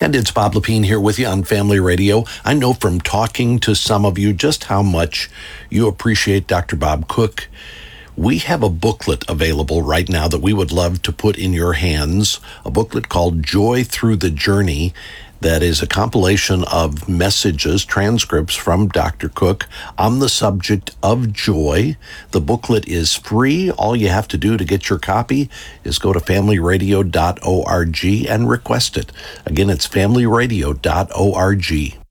And it's Bob Lepine here with you on Family Radio. I know from talking to some of you just how much you appreciate Dr. Bob Cook. We have a booklet available right now that we would love to put in your hands, a booklet called Joy Through the Journey. That is a compilation of messages, transcripts from Dr. Cook on the subject of joy. The booklet is free. All you have to do to get your copy is go to familyradio.org and request it. Again, it's familyradio.org.